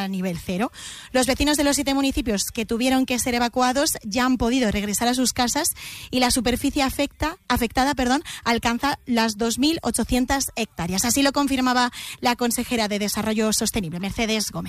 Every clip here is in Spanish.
a nivel 0. Los vecinos de los 7 municipios que tuvieron que ser evacuados ya han podido regresar a sus casas y la superficie afectada alcanza las 2.800 hectáreas. Así lo confirmaba la consejera de Desarrollo Sostenible, Mercedes Gómez.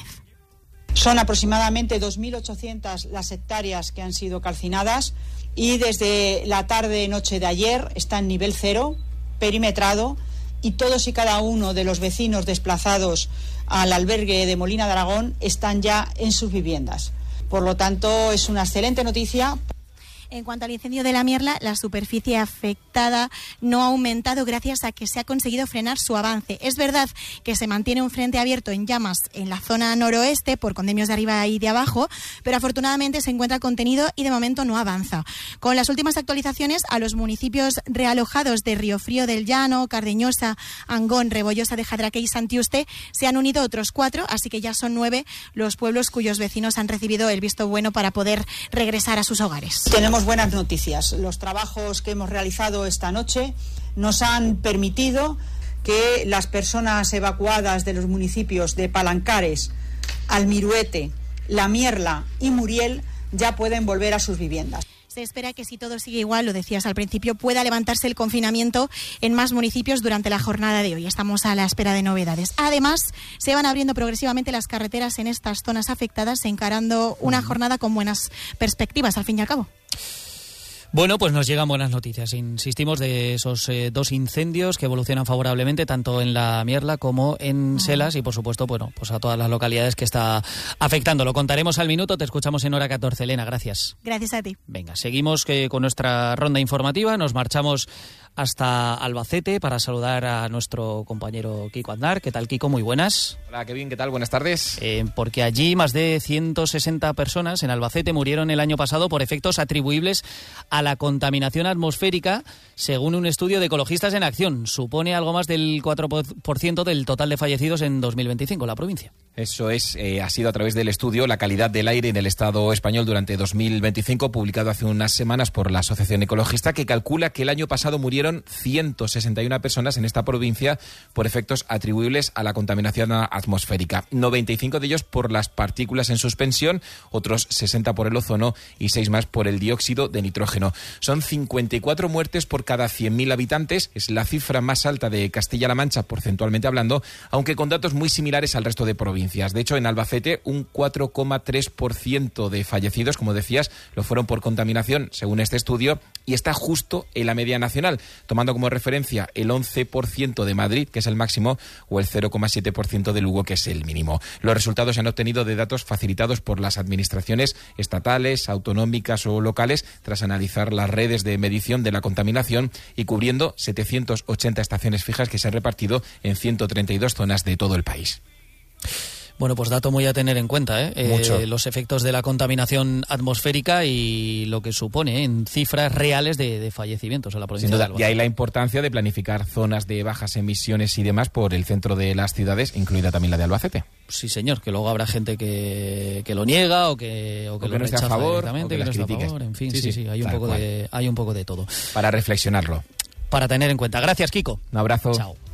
Son aproximadamente 2.800 las hectáreas que han sido calcinadas y desde la tarde-noche de ayer está en nivel 0, perimetrado, y todos y cada uno de los vecinos desplazados al albergue de Molina de Aragón están ya en sus viviendas. Por lo tanto, es una excelente noticia. En cuanto al incendio de la Mierla, la superficie afectada no ha aumentado gracias a que se ha conseguido frenar su avance. Es verdad que se mantiene un frente abierto en llamas en la zona noroeste por condemios de arriba y de abajo, pero afortunadamente se encuentra contenido y de momento no avanza. Con las últimas actualizaciones, a los municipios realojados de Riofrío del Llano, Cardeñosa, Angón, Rebollosa de Jadraque y Santiuste se han unido otros 4, así que ya son 9 los pueblos cuyos vecinos han recibido el visto bueno para poder regresar a sus hogares. Tenemos buenas noticias. Los trabajos que hemos realizado esta noche nos han permitido que las personas evacuadas de los municipios de Palancares, Almiruete, La Mierla y Muriel ya pueden volver a sus viviendas. Se espera que, si todo sigue igual, lo decías al principio, pueda levantarse el confinamiento en más municipios durante la jornada de hoy. Estamos a la espera de novedades. Además, se van abriendo progresivamente las carreteras en estas zonas afectadas, encarando una jornada con buenas perspectivas, al fin y al cabo. Bueno, pues nos llegan buenas noticias. Insistimos de esos 2 incendios que evolucionan favorablemente tanto en La Mierla como en Selas y, por supuesto, bueno, pues a todas las localidades que está afectando. Lo contaremos al minuto. Te escuchamos en hora 14. Elena, gracias. Gracias a ti. Venga, seguimos con nuestra ronda informativa. Nos marchamos hasta Albacete para saludar a nuestro compañero Kiko Aznar. ¿Qué tal, Kiko? Muy buenas. Hola, Kevin, ¿qué tal? Buenas tardes. Porque allí más de 160 personas en Albacete murieron el año pasado por efectos atribuibles a la contaminación atmosférica, según un estudio de Ecologistas en Acción. Supone algo más del 4% del total de fallecidos en 2025 en la provincia. Eso es, ha sido a través del estudio La calidad del aire en el Estado español durante 2025, publicado hace unas semanas por la Asociación Ecologista, que calcula que el año pasado murieron 161 personas en esta provincia por efectos atribuibles a la contaminación atmosférica. 95 de ellos por las partículas en suspensión, otros 60 por el ozono y 6 más por el dióxido de nitrógeno. Son 54 muertes por cada 100.000 habitantes, es la cifra más alta de Castilla-La Mancha, porcentualmente hablando, aunque con datos muy similares al resto de provincias. De hecho, en Albacete, un 4,3% de fallecidos, como decías, lo fueron por contaminación, según este estudio, y está justo en la media nacional, tomando como referencia el 11% de Madrid, que es el máximo, o el 0,7% de Lugo, que es el mínimo. Los resultados se han obtenido de datos facilitados por las administraciones estatales, autonómicas o locales, tras analizar las redes de medición de la contaminación y cubriendo 780 estaciones fijas que se han repartido en 132 zonas de todo el país. Bueno, pues dato muy a tener en cuenta, Mucho. Los efectos de la contaminación atmosférica y lo que supone en cifras reales de fallecimientos en la provincia. Sin duda, de Albacete. y ahí la importancia de planificar zonas de bajas emisiones y demás por el centro de las ciudades, incluida también la de Albacete. Sí, señor, que luego habrá gente que lo niega o que lo no esté rechaza a favor, directamente, o que que no las está a critique. favor, en fin, sí, hay tal un poco de todo. Para reflexionarlo. Para tener en cuenta. Gracias, Kiko. Un abrazo. Chao.